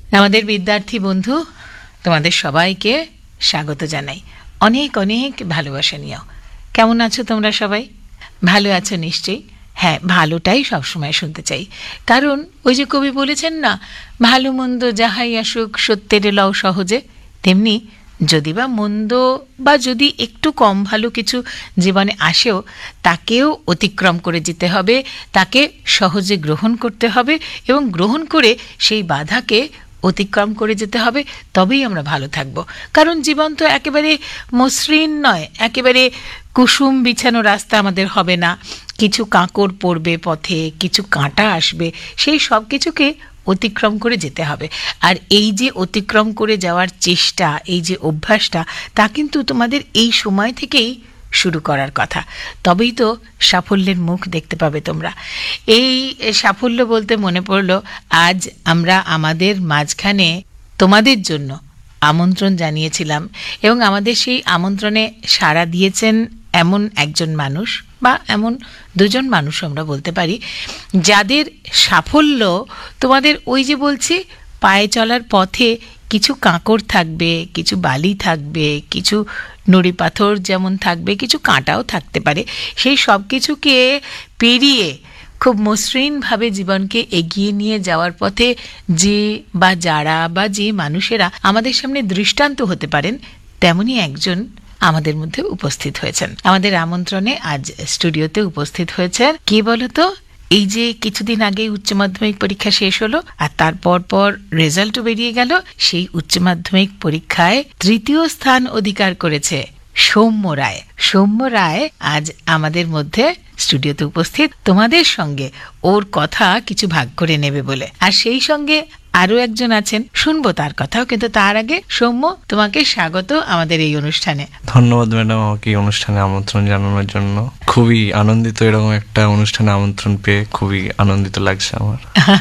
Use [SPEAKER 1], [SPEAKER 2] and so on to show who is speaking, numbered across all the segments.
[SPEAKER 1] আমাদের বিদ্যার্থী বন্ধু, তোমাদের সবাইকে স্বাগত জানাই। অনেক অনেক ভালোবাসা নিও। কেমন আছো তোমরা সবাই? ভালো আছো নিশ্চয়ই। হ্যাঁ, ভালোটাই সবসময় শুনতে চাই, কারণ ওই যে কবি বলেছেন না, ভালো মন্দ যাহাই আসুক সত্যের লও সহজে। তেমনি যদি বা মন্দ বা যদি একটু কম ভালো কিছু জীবনে আসেও, তাকেও অতিক্রম করে যেতে হবে, তাকে সহজে গ্রহণ করতে হবে এবং গ্রহণ করে সেই বাধাকে অতিক্রম করে যেতে হবে। তবেই আমরা ভালো থাকব। কারণ জীবন তো একেবারে মসৃণ নয়, একেবারে কুসুম বিছানো রাস্তা আমাদের হবে না। কিছু কাঁকড় পড়বে পথে, কিছু কাঁটা আসবে, সেই সব কিছুকে অতিক্রম করে যেতে হবে। আর এই যে অতিক্রম করে যাওয়ার চেষ্টা, এই যে অভ্যাসটা, তা কিন্তু তোমাদের এই সময় থেকেই শুরু করার কথা। তবেই তো সাফল্যের মুখ দেখতে পাবে তোমরা। এই সাফল্য বলতে মনে পড়লো, আজ আমরা আমাদের মাঝখানে তোমাদের জন্য আমন্ত্রণ জানিয়েছিলাম এবং আমাদের সেই আমন্ত্রণে সাড়া দিয়েছেন এমন একজন মানুষ, বা এমন দুজন মানুষ আমরা বলতে পারি, যাদের সাফল্য তোমাদের ওই যে বলছি, পায়ে চলার পথে কিছু কাঁকড় থাকবে, কিছু বালি থাকবে, কিছু নুড়ি পাথর যেমন থাকবে, কিছু কাঁটাও থাকতে পারে। সেই সব কিছুকে পেরিয়ে খুব মসৃণভাবে জীবনকে এগিয়ে নিয়ে যাওয়ার পথে যে বা যারা বা যে মানুষেরা আমাদের সামনে দৃষ্টান্ত হতে পারেন, তেমনই একজন আমাদের মধ্যে উপস্থিত হয়েছেন। আমাদের আমন্ত্রণে আজ স্টুডিওতে উপস্থিত হয়েছেন কে বলতো? এই যে কিছুদিন আগে উচ্চ মাধ্যমিক পরীক্ষা শেষ হলো আর তারপর পর রেজাল্টও বেরিয়ে গেল, সেই উচ্চ মাধ্যমিক পরীক্ষায় তৃতীয় স্থান অধিকার করেছে সৌম্য রায়। সৌম্য রায় আজ আমাদের মধ্যে স্টুডিওতে উপস্থিত, তোমাদের সঙ্গে ওর কথা কিছু ভাগ করে নেবে বলে। আর সেই সঙ্গে আরো একজন আছেন, শুনবো তার কথাও, কিন্তু তার আগে সৌম্য, তোমাকে স্বাগত আমাদের এই অনুষ্ঠানে।
[SPEAKER 2] ধন্যবাদ ম্যাডাম, আমাকে এই অনুষ্ঠানে আমন্ত্রণ জানানোর জন্য। খুবই আনন্দিত, এরকম একটা অনুষ্ঠানে আমন্ত্রণ পেয়ে খুবই আনন্দিত লাগছে আমার।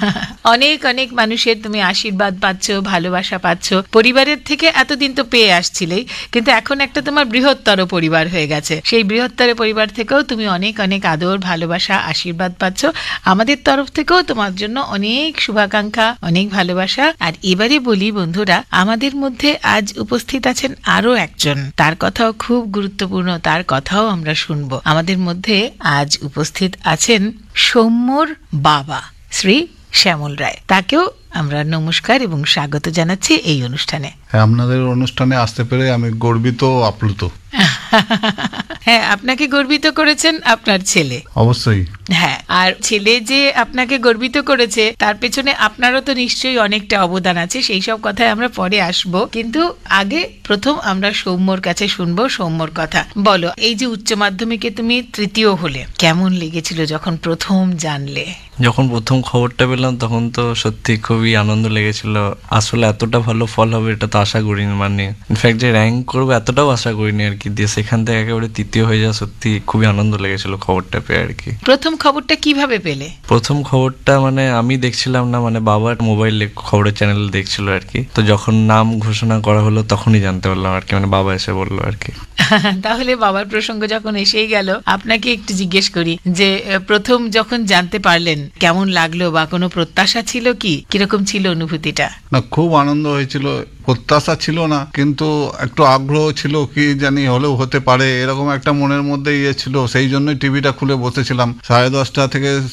[SPEAKER 1] অনেক অনেক মানুষের তুমি আশীর্বাদ পাচ্ছ, ভালোবাসা পাচ্ছ। পরিবারের থেকে এতদিন তো পেয়ে আসছিলেই, কিন্তু এখন একটা তোমার বৃহত্তর পরিবার হয়ে গেছে। সেই বৃহত্তর পরিবার থেকেও তুমি অনেক অনেক আদর, ভালোবাসা, আশীর্বাদ পাচ্ছ। আমাদের তরফ থেকেও তোমার জন্য অনেক শুভাকাঙ্ক্ষা, অনেক ভালোবাসা। আর এবারে বলি বন্ধুরা, আমাদের মধ্যে আজ উপস্থিত আছেন আরো একজন, তার কথাও খুব গুরুত্বপূর্ণ, তার কথাও আমরা শুনবো। আমাদের মধ্যে আজ উপস্থিত আছেন সৌম্যর বাবা শ্রী শ্যামল রায়। তাকেও আমরা নমস্কার এবং স্বাগত জানাচ্ছি এই অনুষ্ঠানে।
[SPEAKER 3] আপনাদের অনুষ্ঠানে আসতে পেরে আমি গর্বিত, আপ্লুত।
[SPEAKER 1] হ্যাঁ, আপনাকে গর্বিত করেছেন আপনার ছেলে।
[SPEAKER 3] অবশ্যই।
[SPEAKER 1] হ্যাঁ, আর ছেলে যে আপনাকে গর্বিত করেছে তার পেছনে আপনারও তো নিশ্চয়ই অনেকটা অবদান আছে। সেই সব কথায় আমরা পরে আসব, কিন্তু আগে প্রথম আমরা সৌম্যর কাছে শুনবো সৌম্যর কথা। বলো, এই যে উচ্চ মাধ্যমিকে তুমি তৃতীয় হলে, কেমন লেগেছিল যখন প্রথম জানলে?
[SPEAKER 2] যখন প্রথম খবরটা পেলাম তখন তো সত্যি খুবই আনন্দ লেগেছিল। আসলে এতটা ভালো ফল হবে এটা তো আশা করিনি, মানে ইনফ্যাক্ট যে র্যাঙ্ক করবো এতটাও আশা করিনি আর কি। দিয়ে সেখান থেকে একেবারে তৃতীয় হয়ে যাওয়া, সত্যি খুবই আনন্দ লেগেছিল খবরটা পেয়ে আর কি।
[SPEAKER 1] প্রথম খবরটা কিভাবে পেলে?
[SPEAKER 2] প্রথম খবরটা মানে আমি দেখছিলাম না, মানে বাবার মোবাইলে খবরের চ্যানেল দেখছিল আর কি। তো যখন নাম ঘোষণা করা হলো তখনই জানতে পারলাম আর কি, মানে বাবা এসে বললো আর কি।
[SPEAKER 1] তাহলে বাবার প্রসঙ্গ যখন এসেই গেল, আপনাকে একটু জিজ্ঞেস করি যে প্রথম যখন জানতে পারলেন কেমন লাগলো, বা কোনো প্রত্যাশা ছিল কি? কিরকম ছিল অনুভূতিটা?
[SPEAKER 3] না, খুব আনন্দ হয়েছিল। প্রত্যাশা ছিল না, কিন্তু একটু আগ্রহ ছিল, কি জানি হলেও হতে পারে, এরকম একটা মনের মধ্যে ইয়ে ছিল। সেই জন্যই টিভিটা খুলে বসেছিলাম 10:30 থেকে